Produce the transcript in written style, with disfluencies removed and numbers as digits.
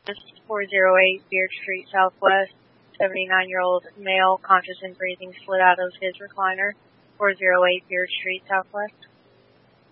408 Beard Street Southwest. 79-year-old male, conscious and breathing, slid out of his recliner. 408 Beard Street Southwest.